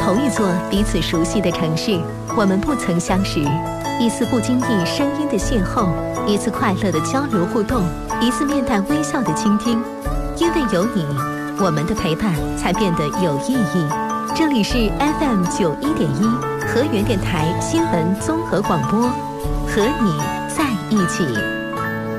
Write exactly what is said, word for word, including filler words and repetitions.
同一座彼此熟悉的城市，我们不曾相识。一次不经意声音的邂逅，一次快乐的交流互动，一次面带微笑的倾听。因为有你，我们的陪伴才变得有意义。这里是 F M 九一点一河源电台新闻综合广播，和你在一起。